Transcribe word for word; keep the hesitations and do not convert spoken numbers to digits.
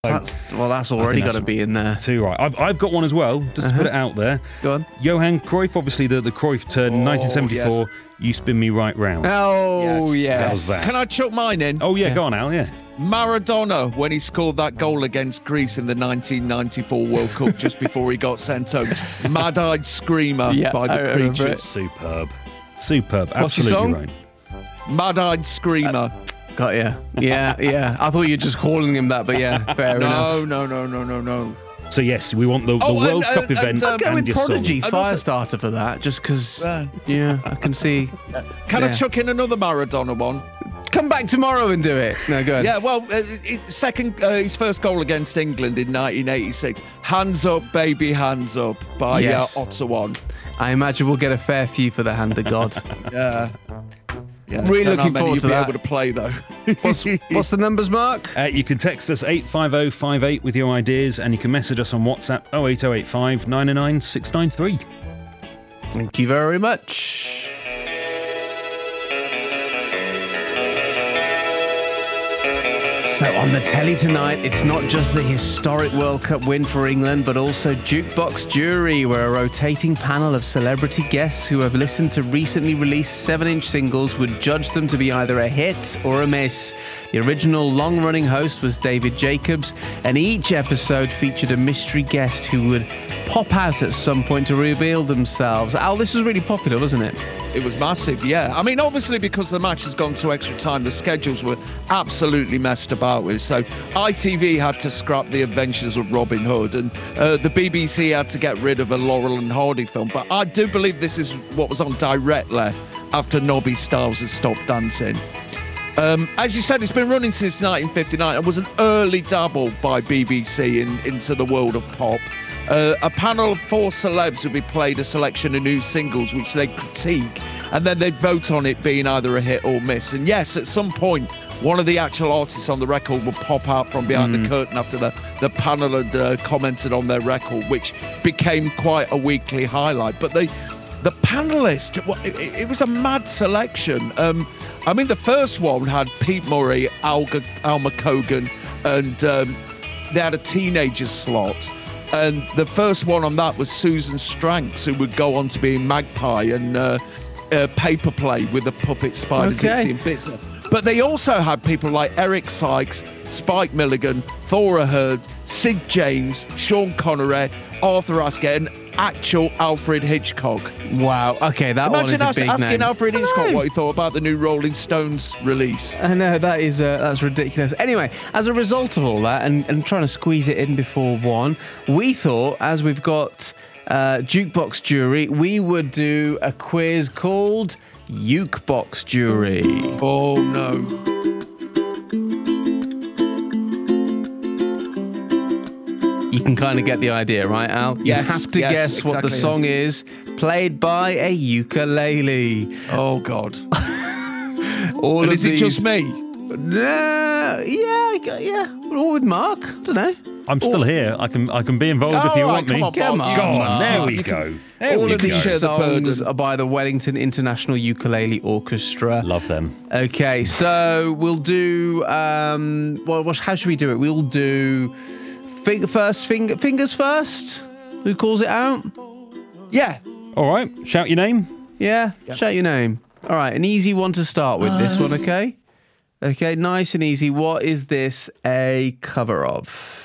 That's, well, that's already got to be in there. Too right. I've, I've got one as well, just uh-huh. to put it out there. Go on. Johan Cruyff, obviously the, the Cruyff turn, oh, nineteen seventy-four, yes. You Spin Me Right Round. Oh, yes. yes. How's that? Can I chuck mine in? Oh, yeah, yeah. Go on, Al, yeah. Maradona, when he scored that goal against Greece in the nineteen ninety-four World Cup just before he got sent home. Mad-Eyed Screamer yeah, by the Creatures. Superb. Superb. What's Absolutely your song? right. Mad-Eyed Screamer. Uh, got you. Yeah, yeah. I thought you were just calling him that, but yeah, fair no, enough. No, no, no, no, no, no. So, yes, we want the, the oh, World and, Cup and, event and, um, and, I'll go with your Prodigy, song. Firestarter for that, just because, uh, yeah, I can see. Can yeah. I chuck in another Maradona one? Come back tomorrow and do it. No, go ahead. Yeah, well, uh, his second, uh, his first goal against England in nineteen eighty-six. Hands Up, Baby, Hands Up by yes. uh, Ottawa. I imagine we'll get a fair few for the Hand of God. yeah. Yeah, really looking forward to be that. able to play though. what's, what's the numbers, Mark? Uh, you can text us eight five oh five eight with your ideas, and you can message us on WhatsApp oh eight oh eight five nine oh nine six nine three. Thank you very much. So on the telly tonight, it's not just the historic World Cup win for England, but also Jukebox Jury, where a rotating panel of celebrity guests who have listened to recently released seven-inch singles would judge them to be either a hit or a miss. The original long-running host was David Jacobs, and each episode featured a mystery guest who would pop out at some point to reveal themselves. Al, this was really popular, wasn't it? It was massive, yeah. I mean, obviously, because the match has gone to extra time, the schedules were absolutely messed about with. So I T V had to scrap The Adventures of Robin Hood, and uh, the B B C had to get rid of a Laurel and Hardy film. But I do believe this is what was on directly after Nobby Stiles had stopped dancing. Um, as you said, it's been running since nineteen fifty-nine and was an early dabble by B B C in, into the world of pop. Uh, a panel of four celebs would be played a selection of new singles which they'd critique, and then they'd vote on it being either a hit or miss. And yes, at some point, one of the actual artists on the record would pop out from behind mm. the curtain after the, the panel had uh, commented on their record, which became quite a weekly highlight. But the the panelist, it, it was a mad selection. Um, I mean, the first one had Pete Murray, Alga, Alma Cogan, and um, they had a teenager slot. And the first one on that was Susan Stranks, who would go on to be in Magpie and uh, uh, Paper Play with the puppet Spider okay. Zitsy and Bitzer. But they also had people like Eric Sykes, Spike Milligan, Thora Hird, Sid James, Sean Connery, Arthur Askett, and actual Alfred Hitchcock. Wow. Okay, that Imagine one is a us, big asking name. Alfred Hitchcock what he thought about the new Rolling Stones release. I know, that is uh, that's ridiculous. Anyway, as a result of all that, and, and trying to squeeze it in before one, we thought, as we've got uh, Jukebox Jury, we would do a quiz called Ukebox Jury. Oh, no. You can kind of get the idea, right, Al? You yes, have to yes, guess exactly. what the song is, played by a ukulele. Oh, God. All and of is these... it just me? Uh, yeah, yeah. All with Mark. I don't know. I'm still All... here. I can I can be involved oh, if you right, want come me. on, Come Mark, on, Go on, Mark. there we You go. Can... There All we of go. these songs the are by the Wellington International Ukulele Orchestra. Love them. Okay, so we'll do. Um, well, what, how should we do it? We'll do fing- first finger, fingers first. Who calls it out? Yeah. All right. Shout your name. Yeah. yeah. Shout your name. All right, an easy one to start with. This one, okay? Okay, nice and easy. What is this a cover of?